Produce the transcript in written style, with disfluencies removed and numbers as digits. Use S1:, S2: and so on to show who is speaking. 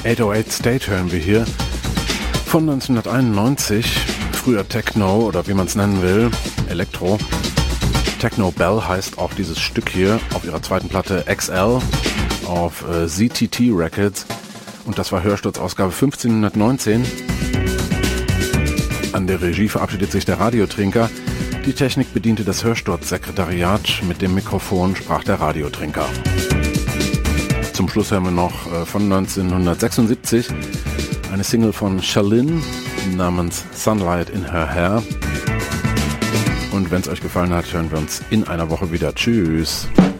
S1: 808 State hören wir hier von 1991, früher Techno oder wie man es nennen will, Elektro. Techno Bell heißt auch dieses Stück hier auf ihrer zweiten Platte XL auf ZTT Records und das war Hörsturz-Ausgabe 1519. An der Regie verabschiedet sich der Radiotrinker. Die Technik bediente das Hörsturz-Sekretariat. Mit dem Mikrofon sprach der Radiotrinker. Zum Schluss hören wir noch von 1976 eine Single von Shalin namens Sunlight in Her Hair. Und wenn es euch gefallen hat, hören wir uns in einer Woche wieder. Tschüss.